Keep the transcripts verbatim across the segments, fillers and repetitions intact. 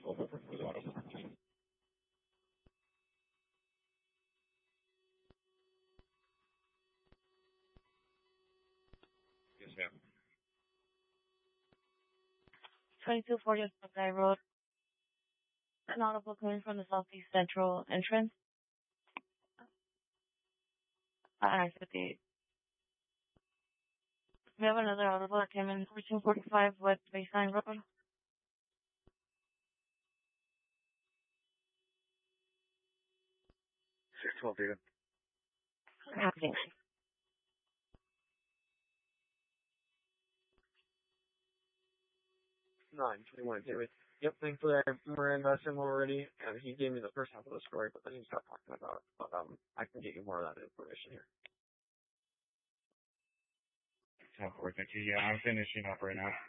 over for the auto park. Yes, ma'am. twenty-two forty Buckeye Road. An audible coming from the southeast central entrance. I fifty-eight. We have another audible that came in fourteen forty-five West Baseline Road. six twelve, David. Happening. nine twenty-one, David. Yep, thankfully I ran that sim already, and he gave me the first half of the story, but then he stopped talking about it. But um, I can get you more of that information here. ten four, thank you. Yeah, I'm finishing up right now.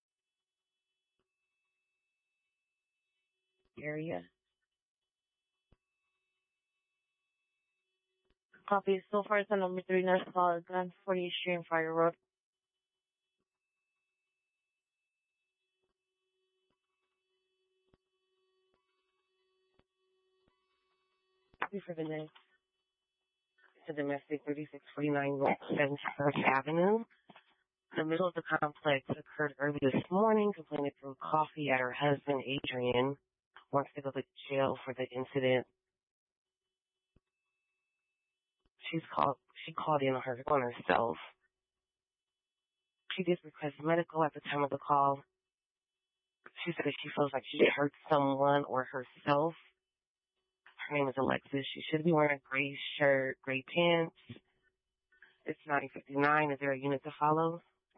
Area. Copy. So far it's on number three North Solid Gun, forty-eighth Street and Fire Road. Copy for the day. To domestic thirty-six forty-nine West seventy-first Avenue. The middle of the complex occurred early this morning, complaining through coffee at her husband, Adrian. Wants to go to jail for the incident. She's called, she called in on her, on herself. She did request medical at the time of the call. She said that she feels like she hurt someone or herself. Her name is Alexis. She should be wearing a gray shirt, gray pants. It's nine fifty-nine. Is there a unit to follow?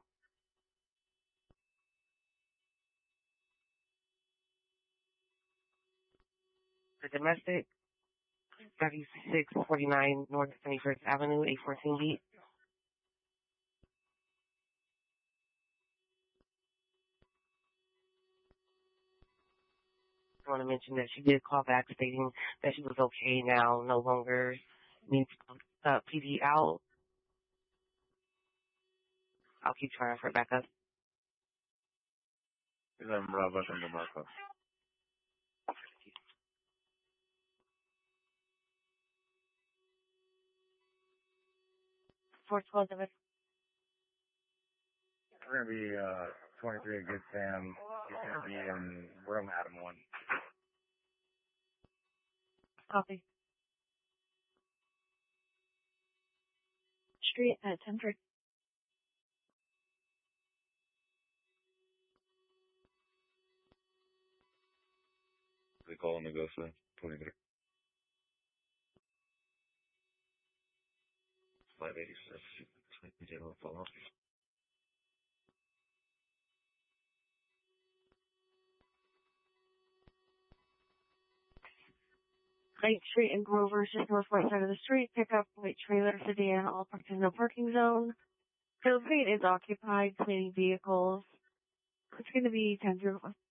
The domestic, thirty-six forty-nine North twenty-first Avenue, eight fourteen B. I want to mention that she did call back stating that she was okay now, no longer needs uh, P D out. I'll keep trying for backup. I'm Rob from the Marco. four twelve David. We're going to be uh, twenty-three at Good Sam. He's going to be in room Adam one. Copy. Street at Tenford. They call him to go for twenty-three. five eighty-six. General follow-up. Lake Street and Grover, just north right side of the street. Pick up white trailer sedan, all parked in no parking zone. Tailgate is occupied, cleaning vehicles. It's going to be ten zero.